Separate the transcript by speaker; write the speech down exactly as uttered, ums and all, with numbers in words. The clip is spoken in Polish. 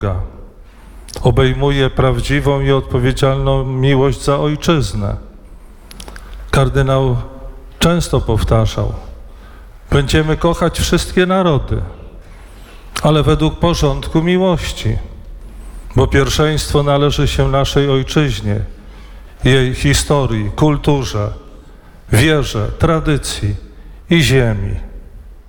Speaker 1: obejmuje prawdziwą i odpowiedzialną miłość za ojczyznę. Kardynał często powtarzał: będziemy kochać wszystkie narody, ale według porządku miłości, bo pierwszeństwo należy się naszej ojczyźnie, jej historii, kulturze, wierze, tradycji i ziemi.